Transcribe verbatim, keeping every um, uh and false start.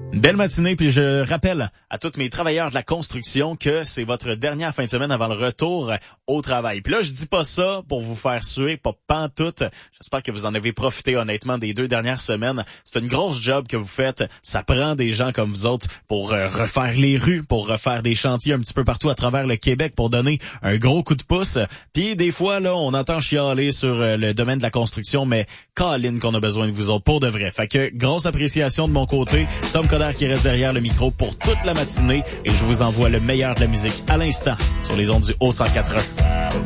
Belle matinée, puis je rappelle à tous mes travailleurs de la construction que c'est votre dernière fin de semaine avant le retour au travail. Puis là, je dis pas ça pour vous faire suer, pas pantoute. J'espère que vous en avez profité honnêtement des deux dernières semaines. C'est une grosse job que vous faites. Ça prend des gens comme vous autres pour euh, refaire les rues, pour refaire des chantiers un petit peu partout à travers le Québec, pour donner un gros coup de pouce. Puis des fois, là, on entend chialer sur euh, le domaine de la construction, mais Colin qu'on a besoin de vous autres pour de vrai. Fait que grosse appréciation de mon côté. Tom Coderre qui reste derrière le micro pour toute la matinée et je vous envoie le meilleur de la musique à l'instant sur les ondes du Haut cent quatre-vingts.